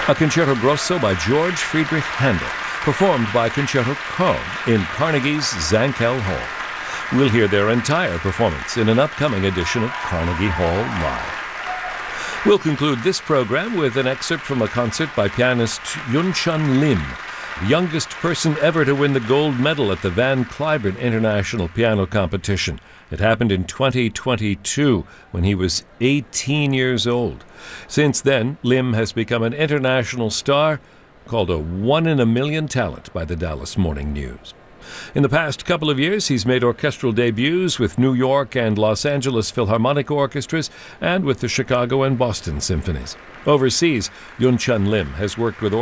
a concerto grosso by George Friedrich Handel, performed by Concerto Co. in Carnegie's Zankel Hall. We'll hear their entire performance in an upcoming edition of Carnegie Hall Live. We'll conclude this program with an excerpt from a concert by pianist Yun-Chun Lim, the youngest person ever to win the gold medal at the Van Cliburn International Piano Competition. It happened in 2022 when he was 18 years old. Since then, Lim has become an international star, called a one-in-a-million talent by the Dallas Morning News. In the past couple of years, he's made orchestral debuts with New York and Los Angeles Philharmonic Orchestras and with the Chicago and Boston Symphonies. Overseas, Yun-Chun Lim has worked with